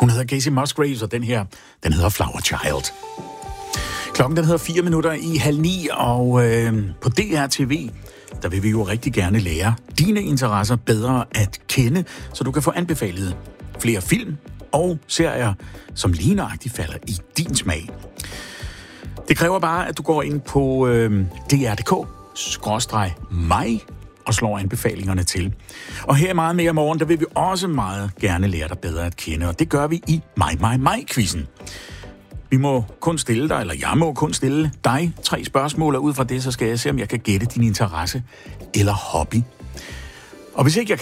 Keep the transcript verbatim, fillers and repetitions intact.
Hun hedder Kacey Musgraves, og den her, den hedder Flower Child. Klokken den hedder fire minutter i halv ni, og øh, på D R T V, der vil vi jo rigtig gerne lære dine interesser bedre at kende, så du kan få anbefalet flere film og serier, som lige nøjagtigt falder i din smag. Det kræver bare, at du går ind på øh, D R punktum d k skråstreg mig og slår anbefalingerne til. Og her meget mere i morgen, der vil vi også meget gerne lære dig bedre at kende, og det gør vi i mig, mig, mig-quizzen. Vi må kun stille dig, eller jeg må kun stille dig tre spørgsmål, og ud fra det, så skal jeg se, om jeg kan gætte din interesse eller hobby. Og hvis ikke jeg